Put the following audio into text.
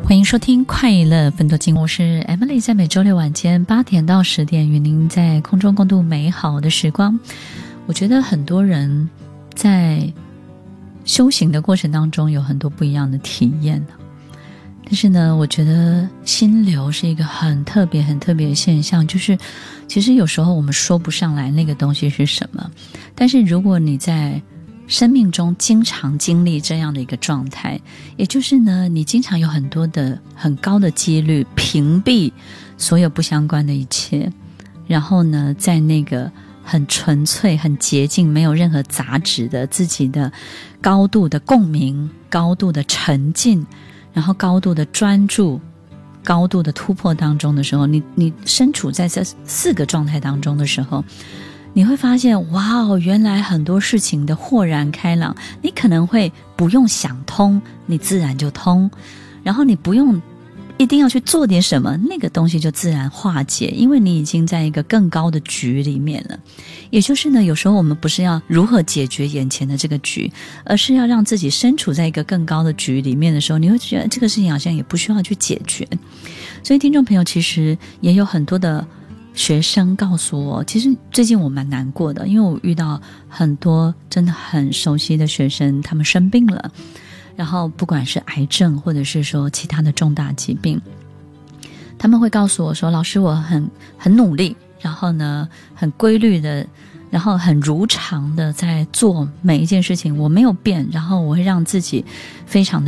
欢迎收听快乐分多金，我是 Emily， 在每周六晚间8点到10点与您在空中共度美好的时光。我觉得很多人在修行的过程当中有很多不一样的体验，但是呢，我觉得心流是一个很特别的现象，就是其实有时候我们说不上来那个东西是什么，但是如果你在生命中经常经历这样的一个状态，也就是呢，你经常有很多的很高的几率屏蔽所有不相关的一切，然后呢，在那个很纯粹很洁净没有任何杂质的自己的高度的共鸣，高度的沉浸，然后高度的专注，高度的突破当中的时候，你身处在这4个状态当中的时候，你会发现哇哦，原来很多事情的豁然开朗，你可能会不用想通，你自然就通，然后你不用一定要去做点什么，那个东西就自然化解，因为你已经在一个更高的局里面了。也就是呢，有时候我们不是要如何解决眼前的这个局，而是要让自己身处在一个更高的局里面的时候，你会觉得这个事情好像也不需要去解决。所以听众朋友，其实也有很多的学生告诉我，其实最近我蛮难过的，因为我遇到很多真的很熟悉的学生，他们生病了，然后不管是癌症或者是说其他的重大疾病，他们会告诉我说，老师我很努力，然后呢很规律的，然后很如常的在做每一件事情，我没有变，然后我会让自己非常的